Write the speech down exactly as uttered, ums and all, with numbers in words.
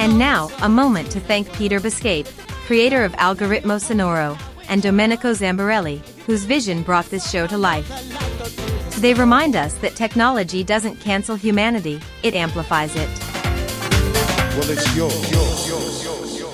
And now, a moment to thank Peter Biscape, creator of Algoritmo Sonoro, and Domenico Zambarelli, whose vision brought this show to life. They remind us that technology doesn't cancel humanity, it amplifies it. Well, it's yours, yours, yours, yours, yours.